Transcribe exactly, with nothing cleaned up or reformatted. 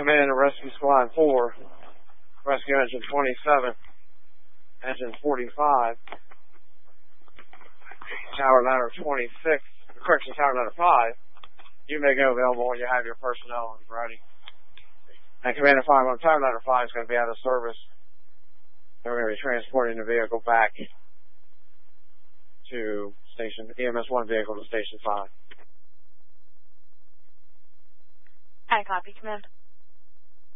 in to Rescue Squad four, Rescue Engine twenty-seven, Engine forty-five, Tower Ladder twenty-six, correction, Tower Ladder five. You may go available when you have your personnel ready. And Commander five on Tower Ladder five is going to be out of service. And we're going to be transporting the vehicle back to station, E M S one vehicle to Station five. I copy, Command.